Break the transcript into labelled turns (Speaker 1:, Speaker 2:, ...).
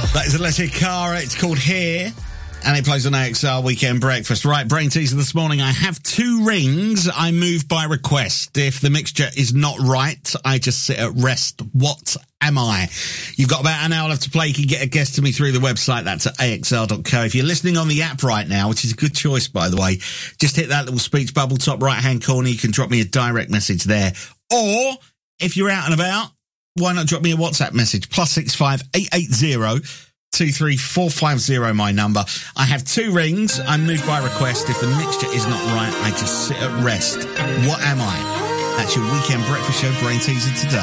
Speaker 1: That is Alessia Cara. It's called Here, and it plays on AXR Weekend Breakfast. Right, brain teaser this morning. I have 2 rings. I move by request. If the mixture is not right, I just sit at rest. What am I? You've got about an hour left to play. You can get a guess to me through the website. That's at axr.co. If you're listening on the app right now, which is a good choice, by the way, just hit that little speech bubble top right-hand corner. You can drop me a direct message there. Or, if you're out and about, why not drop me a WhatsApp message? +65 880 23450, my number. I have 2 rings. I'm moved by request. If the mixture is not right, I just sit at rest. What am I? That's your Weekend Breakfast Show brain teaser today.